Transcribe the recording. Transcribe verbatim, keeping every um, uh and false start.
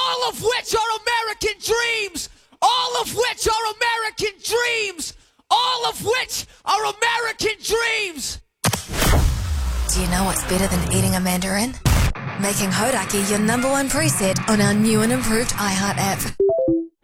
all of which are American dreams, all of which are American dreams, all of which are American dreams. Do you know what's better than eating a mandarin? Making Hodaki your number one preset on our new and improved iHeart app.